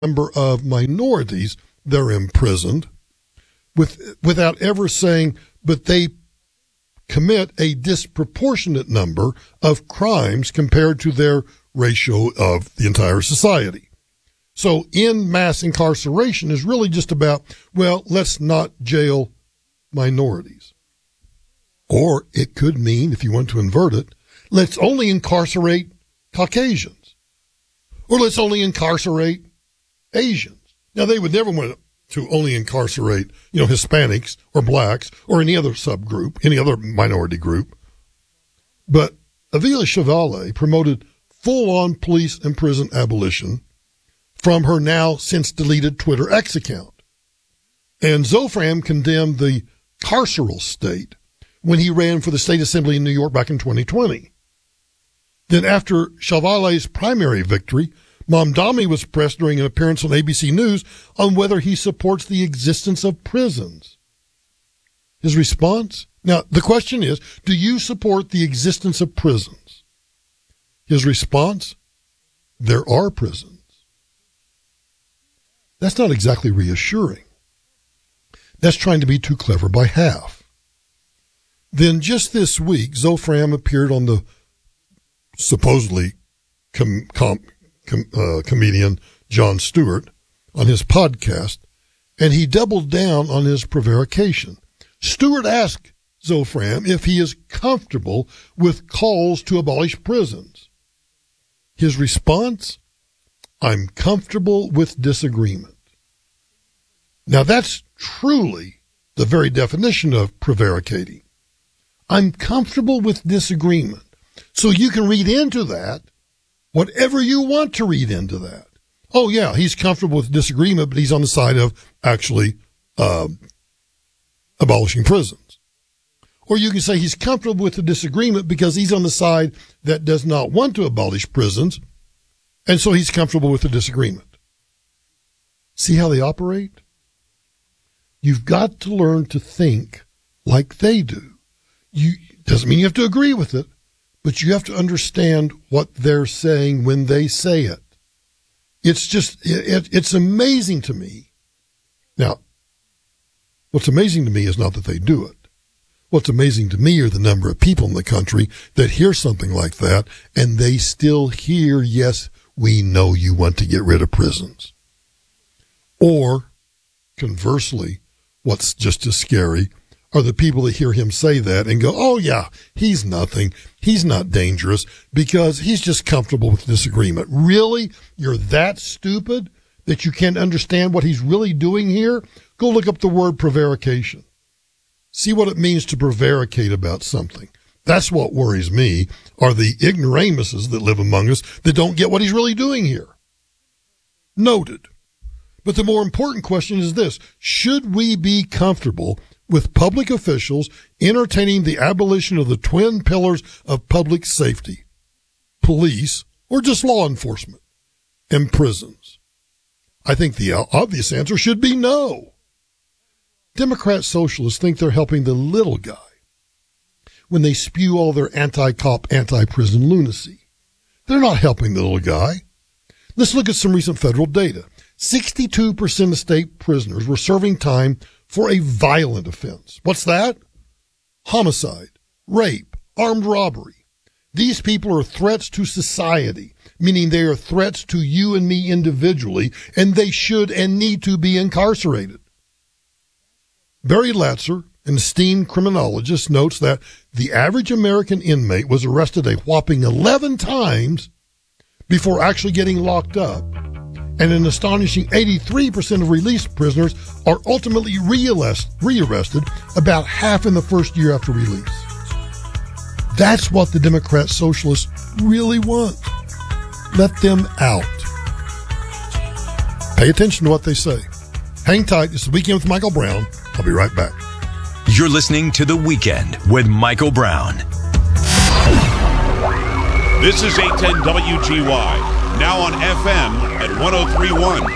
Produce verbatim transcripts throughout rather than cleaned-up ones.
number of minorities that are imprisoned with, without ever saying, but they commit a disproportionate number of crimes compared to their ratio of the entire society. So in mass incarceration is really just about, well, let's not jail minorities. Or it could mean, if you want to invert it, let's only incarcerate Caucasians. Or let's only incarcerate Asians. Now, they would never want to only incarcerate, you know, Hispanics or blacks or any other subgroup, any other minority group. But Avila Chevalier promoted full-on police and prison abolition from her now since deleted Twitter X account. And Zofran condemned the carceral state when he ran for the state assembly in New York back in twenty twenty. Then after Chevalier's primary victory, Mamdani was pressed during an appearance on A B C News on whether he supports the existence of prisons. His response? Now, the question is, do you support the existence of prisons? His response? There are prisons. That's not exactly reassuring. That's trying to be too clever by half. Then just this week, Zofran appeared on the supposedly com- com- com- uh, comedian Jon Stewart on his podcast, and he doubled down on his prevarication. Stewart asked Zofran if he is comfortable with calls to abolish prisons. His response? I'm comfortable with disagreement. Now that's truly the very definition of prevaricating. I'm comfortable with disagreement. So you can read into that whatever you want to read into that. Oh, yeah, he's comfortable with disagreement, but he's on the side of actually uh, abolishing prisons. Or you can say he's comfortable with the disagreement because he's on the side that does not want to abolish prisons, and so he's comfortable with the disagreement. See how they operate? You've got to learn to think like they do. You doesn't mean you have to agree with it, but you have to understand what they're saying when they say it. It's just, it, it's amazing to me. Now, what's amazing to me is not that they do it. What's amazing to me are the number of people in the country that hear something like that, and they still hear, yes, we know you want to get rid of prisons. Or, conversely, what's just as scary are the people that hear him say that and go, oh, yeah, he's nothing. He's not dangerous because he's just comfortable with disagreement. Really? You're that stupid that you can't understand what he's really doing here? Go look up the word prevarication. See what it means to prevaricate about something. That's what worries me, are the ignoramuses that live among us that don't get what he's really doing here. Noted. But the more important question is this: should we be comfortable with public officials entertaining the abolition of the twin pillars of public safety, police, or just law enforcement, and prisons? I think the obvious answer should be no. Democrat socialists think they're helping the little guy when they spew all their anti-cop, anti-prison lunacy. They're not helping the little guy. Let's look at some recent federal data. sixty-two percent of state prisoners were serving time for a violent offense. What's that? Homicide, rape, armed robbery. These people are threats to society, meaning they are threats to you and me individually, and they should and need to be incarcerated. Barry Latzer, an esteemed criminologist, notes that the average American inmate was arrested a whopping eleven times before actually getting locked up. And an astonishing eighty-three percent of released prisoners are ultimately rearrested, about half in the first year after release. That's what the Democrat socialists really want. Let them out. Pay attention to what they say. Hang tight. It's The Weekend with Michael Brown. I'll be right back. You're listening to The Weekend with Michael Brown. This is eight ten W G Y, now on F M at one oh three point one.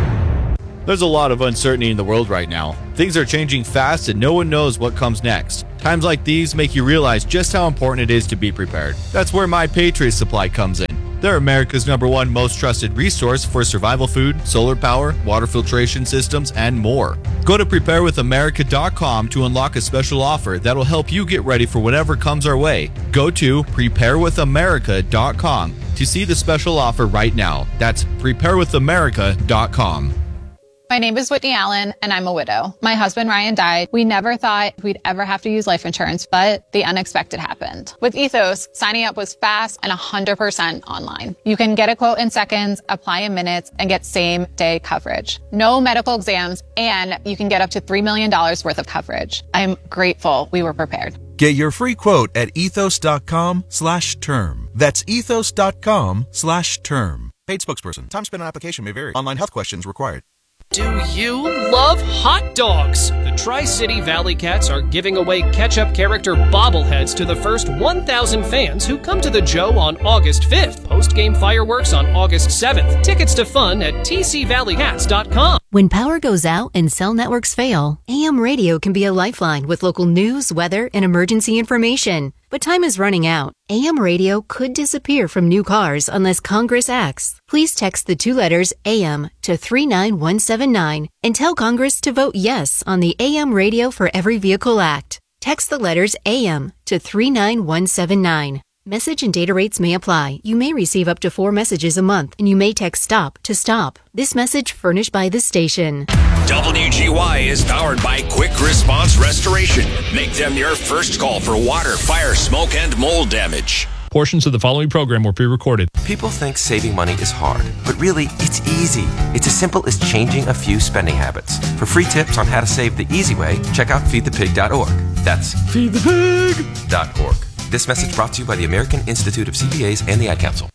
There's a lot of uncertainty in the world right now. Things are changing fast and no one knows what comes next. Times like these make you realize just how important it is to be prepared. That's where My Patriot Supply comes in. They're America's number one most trusted resource for survival food, solar power, water filtration systems, and more. Go to prepare with america dot com to unlock a special offer that'll help you get ready for whatever comes our way. Go to prepare with america dot com to see the special offer right now. That's prepare with america dot com. My name is Whitney Allen, and I'm a widow. My husband, Ryan, died. We never thought we'd ever have to use life insurance, but the unexpected happened. With Ethos, signing up was fast and one hundred percent online. You can get a quote in seconds, apply in minutes, and get same-day coverage. No medical exams, and you can get up to three million dollars worth of coverage. I'm grateful we were prepared. Get your free quote at ethos.com slash term. That's ethos.com slash term. Paid spokesperson. Time spent on application may vary. Online health questions required. Do you love hot dogs? The Tri-City Valley Cats are giving away ketchup character bobbleheads to the first one thousand fans who come to the Joe on August fifth. Post-game fireworks on August seventh. Tickets to fun at t c valley cats dot com. When power goes out and cell networks fail, A M radio can be a lifeline with local news, weather, and emergency information. But time is running out. A M radio could disappear from new cars unless Congress acts. Please text the two letters A M to three nine one seven nine and tell Congress to vote yes on the A M Radio for Every Vehicle Act. Text the letters A M to three nine one seven nine. Message and data rates may apply. You may receive up to four messages a month, and you may text STOP to stop. This message furnished by the station. W G Y is powered by Quick Response Restoration. Make them your first call for water, fire, smoke, and mold damage. Portions of the following program were pre-recorded. People think saving money is hard, but really, it's easy. It's as simple as changing a few spending habits. For free tips on how to save the easy way, check out feed the pig dot org. That's feed the pig dot org. This message brought to you by the American Institute of C P As and the Ad Council.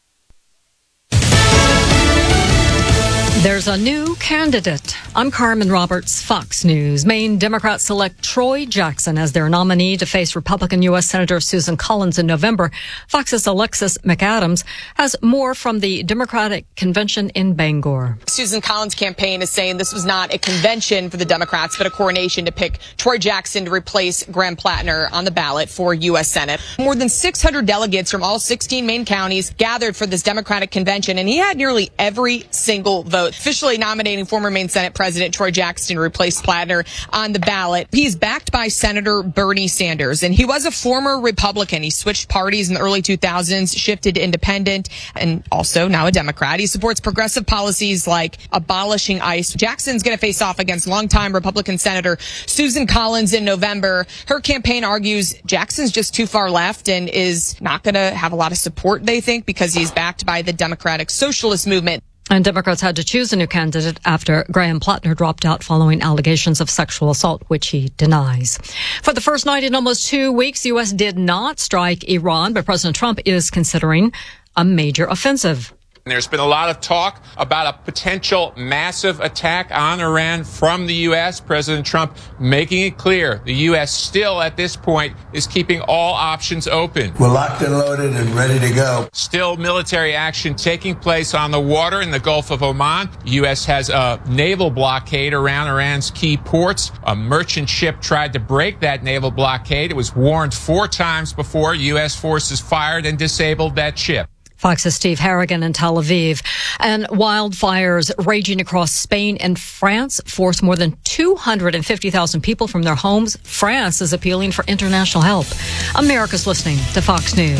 There's a new candidate. I'm Carmen Roberts, Fox News. Maine Democrats select Troy Jackson as their nominee to face Republican U S Senator Susan Collins in November. Fox's Alexis McAdams has more from the Democratic convention in Bangor. Susan Collins' campaign is saying this was not a convention for the Democrats, but a coronation to pick Troy Jackson to replace Graham Plattner on the ballot for U S Senate. More than six hundred delegates from all sixteen Maine counties gathered for this Democratic convention, and he had nearly every single vote, officially nominating former Maine Senate President Troy Jackson to replace Plattner on the ballot. He's backed by Senator Bernie Sanders, and he was a former Republican. He switched parties in the early two thousands, shifted to independent, and also now a Democrat. He supports progressive policies like abolishing ICE. Jackson's going to face off against longtime Republican Senator Susan Collins in November. Her campaign argues Jackson's just too far left and is not going to have a lot of support, they think, because he's backed by the Democratic Socialist movement. And Democrats had to choose a new candidate after Graham Plattner dropped out following allegations of sexual assault, which he denies. For the first night in almost two weeks, the U S did not strike Iran, but President Trump is considering a major offensive. There's been a lot of talk about a potential massive attack on Iran from the U S. President Trump making it clear the U S still at this point is keeping all options open. We're locked and loaded and ready to go. Still military action taking place on the water in the Gulf of Oman. The U S has a naval blockade around Iran's key ports. A merchant ship tried to break that naval blockade. It was warned four times before U S forces fired and disabled that ship. Fox's Steve Harrigan in Tel Aviv. And wildfires raging across Spain and France force more than two hundred fifty thousand people from their homes. France is appealing for international help. America's listening to Fox News.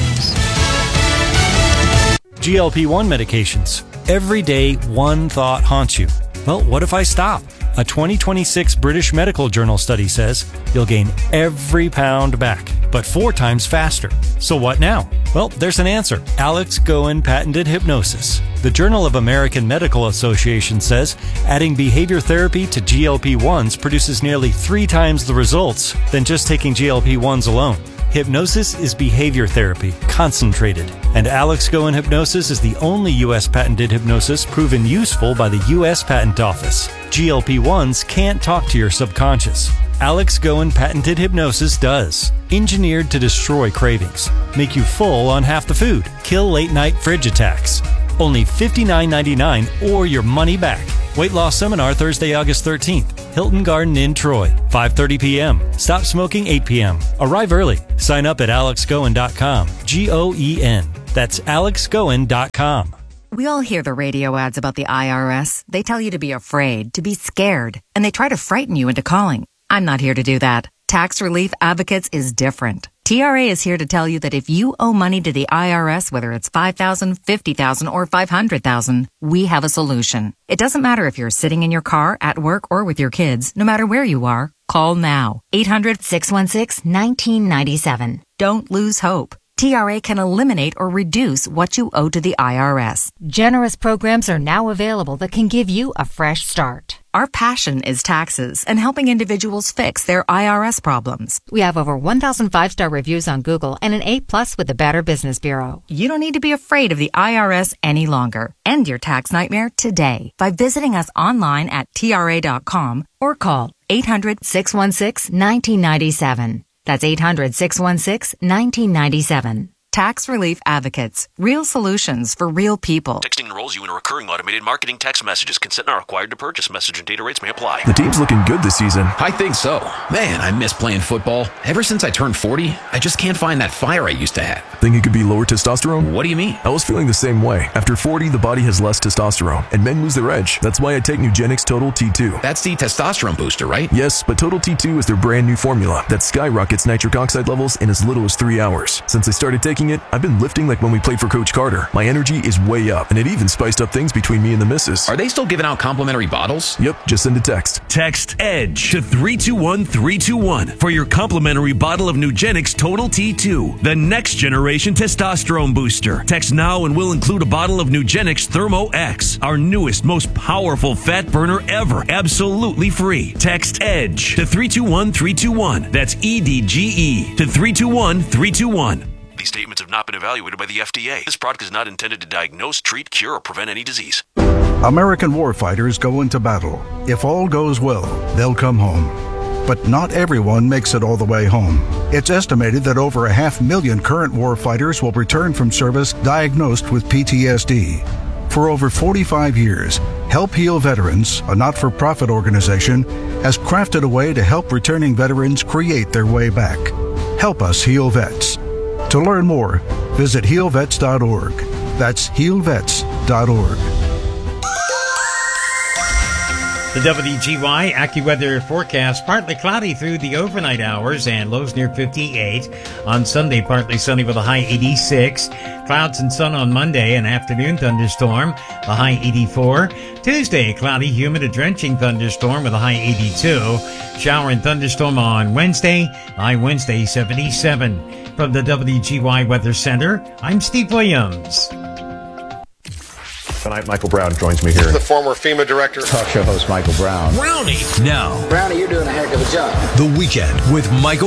G L P one medications. Every day, one thought haunts you. Well, what if I stop? A twenty twenty-six British Medical Journal study says you'll gain every pound back, but four times faster. So what now? Well, there's an answer. Alex Goen patented hypnosis. The Journal of American Medical Association says adding behavior therapy to G L P ones produces nearly three times the results than just taking G L P ones alone. Hypnosis is behavior therapy, concentrated, and Alex Goen Hypnosis is the only U S patented hypnosis proven useful by the U S Patent Office. G L P ones can't talk to your subconscious. Alex Goen patented hypnosis does. Engineered to destroy cravings, make you full on half the food, kill late-night fridge attacks. Only fifty-nine ninety-nine or your money back. Weight loss seminar Thursday, August thirteenth. Hilton Garden Inn, Troy. five thirty p.m. Stop smoking eight p.m. Arrive early. Sign up at alex goen dot com. G O E N. That's alex goen dot com. We all hear the radio ads about the I R S. They tell you to be afraid, to be scared, and they try to frighten you into calling. I'm not here to do that. Tax Relief Advocates is different. T R A is here to tell you that if you owe money to the I R S, whether it's five thousand dollars, fifty thousand dollars, or five hundred thousand dollars, we have a solution. It doesn't matter if you're sitting in your car, at work, or with your kids. No matter where you are, call now. eight hundred, six one six, one nine nine seven. Don't lose hope. T R A can eliminate or reduce what you owe to the I R S. Generous programs are now available that can give you a fresh start. Our passion is taxes and helping individuals fix their I R S problems. We have over one thousand five-star reviews on Google and an A plus with the Better Business Bureau. You don't need to be afraid of the I R S any longer. End your tax nightmare today by visiting us online at T R A dot com or call eight hundred, six one six, one nine nine seven. That's eight hundred, six one six, one nine nine seven. Tax Relief Advocates. Real solutions for real people. Texting enrolls you in a recurring automated marketing text messages. Consent not required to purchase. Message and data rates may apply. The team's looking good this season. I think so. Man, I miss playing football. Ever since I turned forty, I just can't find that fire I used to have. Think it could be lower testosterone? What do you mean? I was feeling the same way. After forty, the body has less testosterone, and men lose their edge. That's why I take Nugenix Total T two. That's the testosterone booster, right? Yes, but Total T two is their brand new formula that skyrockets nitric oxide levels in as little as three hours. Since I started taking it, I've been lifting like when we played for Coach Carter. My energy is way up, and it even spiced up things between me and the missus. Are they still giving out complimentary bottles? Yep, just send a text. Text EDGE to three two one three two one for your complimentary bottle of Nugenix Total T two, the next generation testosterone booster. Text now and we'll include a bottle of Nugenix Thermo X, our newest, most powerful fat burner ever, absolutely free. Text EDGE to three two one three two one. That's E D G E to three two one three two one. These statements have not been evaluated by the F D A. This product is not intended to diagnose, treat, cure, or prevent any disease. American warfighters go into battle. If all goes well, they'll come home. But not everyone makes it all the way home. It's estimated that over a half million current warfighters will return from service diagnosed with P T S D. For over forty-five years, Help Heal Veterans, a not-for-profit organization, has crafted a way to help returning veterans create their way back. Help us heal vets. To learn more, visit heal vets dot org. That's heal vets dot org. The W G Y AccuWeather forecast, partly cloudy through the overnight hours and lows near fifty-eight. On Sunday, partly sunny with a high eighty-six. Clouds and sun on Monday, an afternoon thunderstorm, a high eighty-four. Tuesday, cloudy, humid, a drenching thunderstorm with a high eighty-two. Shower and thunderstorm on Wednesday, high Wednesday seventy-seven. From the W G Y Weather Center, I'm Steve Williams. Tonight, Michael Brown joins me here. The former FEMA director. Talk show host Michael Brown. Brownie. Now. Brownie, you're doing a heck of a job. The Weekend with Michael